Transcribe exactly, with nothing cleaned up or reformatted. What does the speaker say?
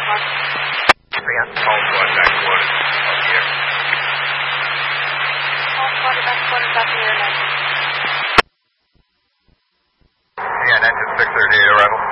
Yeah. Call squad back quarters up here. Call squad back quarters up here. Yeah, that's at six thirty-eight arrival.